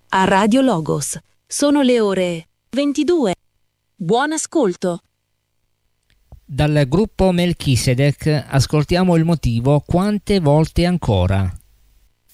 a Radio Logos. Sono le ore 22. Buon ascolto. Dal gruppo Melchisedec ascoltiamo il motivo Quante volte ancora.